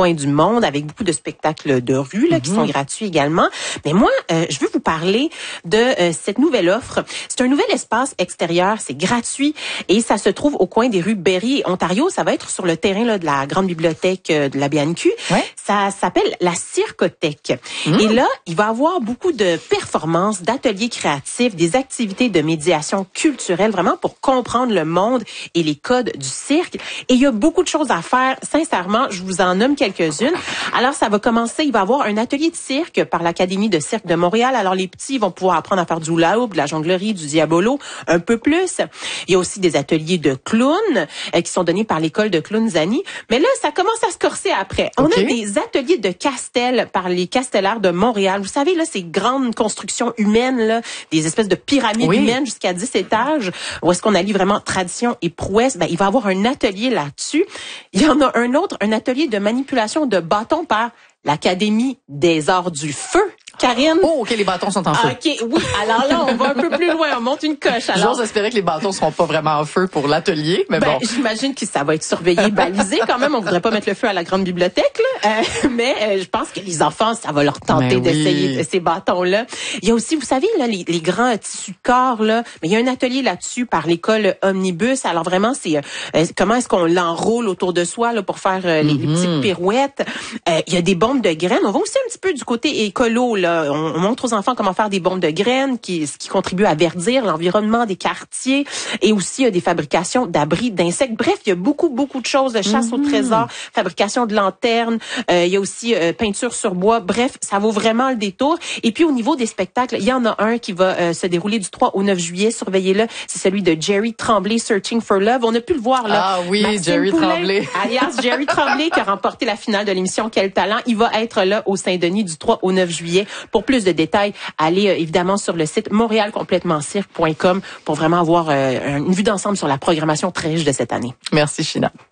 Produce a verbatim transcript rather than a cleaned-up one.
coins du monde avec beaucoup de spectacles de rue là, mm-hmm. qui sont gratuits également. Mais moi, euh, je veux vous parler de euh, cette nouvelle offre. C'est un nouvel espace extérieur, c'est gratuit et ça se trouve au coin des rues Berry et Ontario. Ça va être sur le terrain là, de la grande bibliothèque euh, de la B N Q. Ouais. Ça s'appelle la Circothèque. Mm. Et là, il va y avoir beaucoup de performances, d'ateliers créatifs, des activités de médiation culturelle, vraiment pour comprendre le monde et les codes du cirque. Et il y a beaucoup de choses à faire. Sincèrement, je vous en nomme quelques-unes. Alors, ça va commencer, il va y avoir un atelier de cirque par l'Académie de cirque de Montréal. Alors, les petits vont pouvoir apprendre à faire du hula hoop, de la jonglerie, du diabolo, un peu plus. Il y a aussi des ateliers de clowns euh, qui sont donnés par l'école de clowns Zani. Mais là, ça commence à se corser après. On okay. a des ateliers de castel par les castellaires de Montréal. Vous savez, là, ces grandes constructions humaines, là, des espèces de pyramides oui. humaines jusqu'à dix étages, où est-ce qu'on allie vraiment tradition et prouesse. Ben, il va y avoir un atelier là-dessus. Il y en a un autre, un atelier de manipulation de bâtons par l'Académie des arts du feu. Karine? Oh, OK, les bâtons sont en feu. OK, oui. Alors là, on va un peu plus loin. On monte une coche. Alors, j'ose espérer que les bâtons seront pas vraiment en feu pour l'atelier, mais ben, bon. J'imagine que ça va être surveillé, balisé quand même. On voudrait pas mettre le feu à la grande bibliothèque, là. Euh, mais euh, je pense que les enfants, ça va leur tenter oui. d'essayer ces bâtons-là. Il y a aussi, vous savez, là, les, les grands tissus de corps, là. Mais il y a un atelier là-dessus par l'école Omnibus. Alors vraiment, c'est euh, comment est-ce qu'on l'enroule autour de soi, là, pour faire euh, les, mm-hmm. les petites pirouettes. Euh, il y a des bombes de graines. On va aussi un petit peu du côté écolo, là. On, on montre aux enfants comment faire des bombes de graines, qui, ce qui contribue à verdir l'environnement des quartiers, et aussi euh, des fabrications d'abris d'insectes. Bref, il y a beaucoup, beaucoup de choses, de chasse mm-hmm. au trésor, fabrication de lanternes, euh, il y a aussi euh, peinture sur bois. Bref, ça vaut vraiment le détour. Et puis, au niveau des spectacles, il y en a un qui va euh, se dérouler du trois au neuf juillet. Surveillez-le. C'est celui de Jerry Tremblay, Searching for Love. On a pu le voir, là. Ah oui, Maxime Jerry Poulin, Tremblay. alias Jerry Tremblay, qui a remporté la finale de l'émission Quel talent. Il va être là au Saint-Denis du trois au neuf juillet. Pour plus de détails, allez euh, évidemment sur le site montréal complètement cirque point com pour vraiment avoir euh, une vue d'ensemble sur la programmation très riche de cette année. Merci, China.